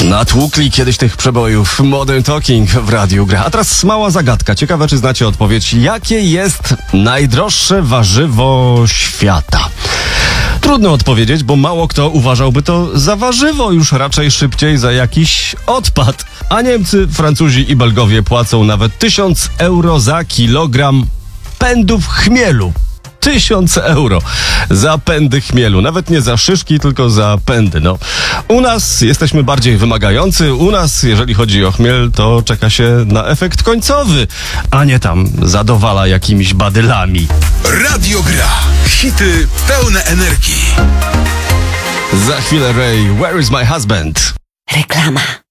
Natłukli kiedyś tych przebojów Modern Talking w radiu gra. A teraz mała zagadka. Ciekawe, czy znacie odpowiedź. Jakie jest najdroższe warzywo świata? Trudno odpowiedzieć, bo mało kto uważałby to za warzywo, już raczej szybciej za jakiś odpad. A Niemcy, Francuzi i Belgowie płacą nawet 1000 euro za kilogram pędów chmielu. 1000 euro za pędy chmielu. Nawet nie za szyszki, tylko za pędy. No. U nas jesteśmy bardziej wymagający. U nas, jeżeli chodzi o chmiel, to czeka się na efekt końcowy, a nie tam zadowala jakimiś badylami. Radio Gra. Hity pełne energii. Za chwilę Ray, Where is my husband? Reklama.